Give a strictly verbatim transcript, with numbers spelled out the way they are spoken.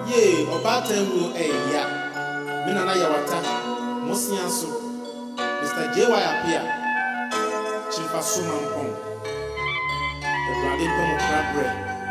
Ye, Obatan will a ya. Minana Yawata, Mosianso, Mister J Y appear. Chifa Suman Pong. The Brady Pong Crab Bread.